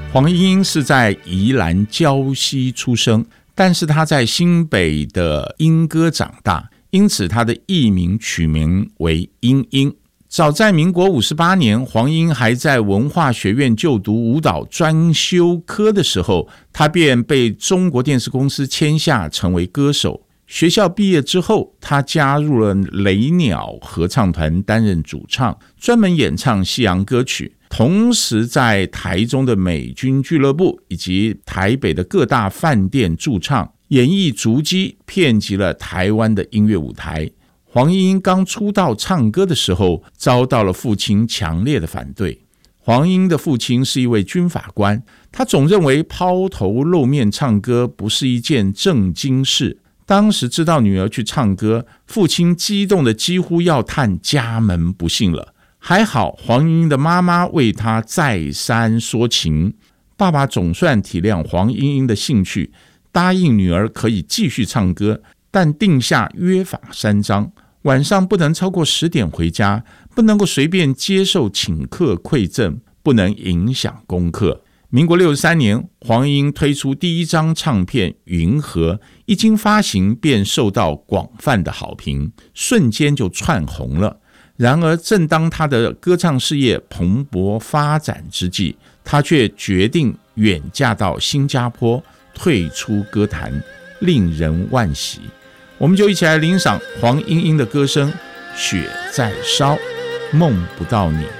黄莺莺是在宜兰礁溪出生，但是她在新北的莺歌长大，因此她的艺名取名为莺莺。早在民国58年，黄莺还在文化学院就读舞蹈专修科的时候，她便被中国电视公司签下成为歌手。学校毕业之后，她加入了雷鸟合唱团担任主唱，专门演唱西洋歌曲，同时在台中的美军俱乐部以及台北的各大饭店驻唱，演艺足迹遍及了台湾的音乐舞台。黄莺莺刚出道唱歌的时候，遭到了父亲强烈的反对。黄莺的父亲是一位军法官，他总认为抛头露面唱歌不是一件正经事。当时知道女儿去唱歌，父亲激动的几乎要叹家门不幸了。还好黄莺莺的妈妈为她再三说情，爸爸总算体谅黄莺莺的兴趣，答应女儿可以继续唱歌，但定下约法3章：晚上不能超过10点回家，不能够随便接受请客馈赠，不能影响功课。民国63年，黄莺莺推出第一张唱片《云河》，一经发行便受到广泛的好评，瞬间就窜红了。然而正当她的歌唱事业蓬勃发展之际，她却决定远嫁到新加坡，退出歌坛，令人惋惜。我们就一起来欣赏黄莺莺的歌声《雪在烧，梦不到你》。